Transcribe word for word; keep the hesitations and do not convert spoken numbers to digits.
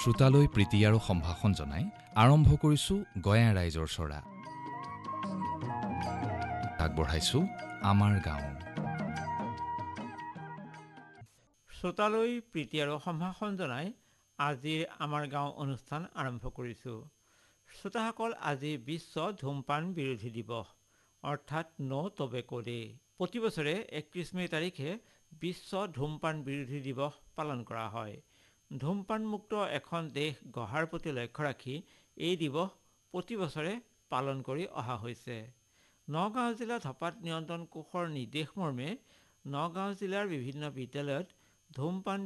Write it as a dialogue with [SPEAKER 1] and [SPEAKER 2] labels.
[SPEAKER 1] শ্ৰোতালৈ প্ৰীতি আৰু সম্ভাষণ জনাই আৰম্ভ কৰিছোঁ গঞা ৰাইজৰ চৰা। আগবঢ়াইছোঁ আমাৰ গাঁও।
[SPEAKER 2] শ্ৰোতালৈ প্ৰীতি আৰু সম্ভাষণ জনাই আজিৰ আমাৰ গাঁও অনুষ্ঠান আৰম্ভ কৰিছোঁ। শ্ৰোতাসকল, আজি বিশ্ব ধূমপান বিৰোধী দিৱস অৰ্থাৎ ন' টবেকো ডে। প্ৰতি বছৰে একত্ৰিছ মে' তাৰিখে বিশ্ব ধূমপান বিৰোধী দিৱস পালন কৰা হয়। ধূমপানমুক্ত এখন দেশ গঢ়াৰ প্ৰতি লক্ষ্য ৰাখি এই দিৱস প্ৰতি বছৰে পালন কৰি অহা হৈছে। নগাঁও জিলা ধঁপাত নিয়ন্ত্ৰণ কোষৰ নিৰ্দেশ মৰ্মে নগাঁও জিলাৰ বিভিন্ন বিদ্যালয়ত ধূমপান